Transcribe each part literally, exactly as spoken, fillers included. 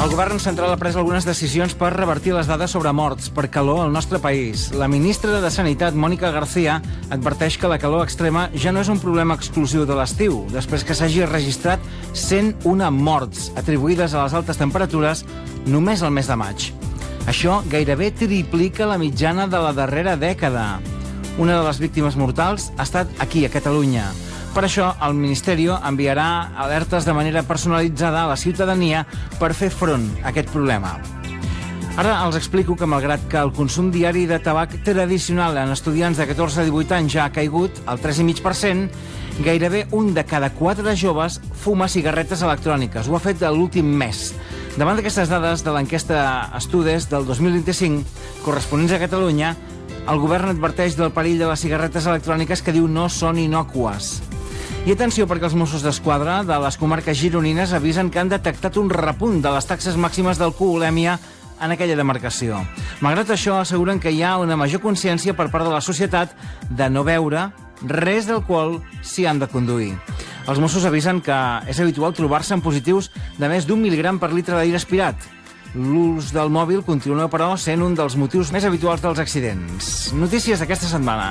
El govern central ha pres algunes decisions per revertir les dades sobre morts per calor al nostre país. La ministra de Sanitat, Mònica García, adverteix que la calor extrema ja no és un problema exclusiu de l'estiu, després que s'hagi registrat cent una morts atribuïdes a les altes temperatures només al mes de maig. Això gairebé triplica la mitjana de la darrera dècada. Una de les víctimes mortals ha estat aquí, a Catalunya. Per això, el Ministeri enviarà alertes de manera personalitzada a la ciutadania per fer front a aquest problema. Ara els explico que, malgrat que el consum diari de tabac tradicional en estudiants de catorze a divuit anys ja ha caigut al tres coma cinc per cent, gairebé un de cada quatre joves fuma cigarretes electròniques. Ho ha fet l'últim mes. Davant d'aquestes dades de l'enquesta Estudes del dos mil vint-i-cinc, corresponents a Catalunya, el govern adverteix del perill de les cigarretes electròniques que diu no són innòcues. I atenció, perquè els Mossos d'Esquadra de les comarques gironines avisen que han detectat un repunt de les taxes màximes d'alcoholèmia en aquella demarcació. Malgrat això, asseguren que hi ha una major consciència per part de la societat de no beure res d'alcohol si han de conduir. Els Mossos avisen que és habitual trobar-se en positius de més d'un mil·ligram per litre d'aire aspirat. L'ús del mòbil continua, però, sent un dels motius més habituals dels accidents. Notícies d'aquesta setmana.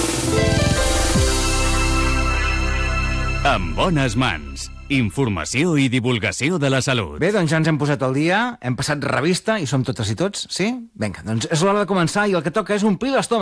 En bones mans. Informació i divulgació de la salut. Bé, doncs ja ens hem posat al dia, hem passat revista i som totes i tots, sí? Vinga, doncs és l'hora de començar i el que toca és omplir l'estómac.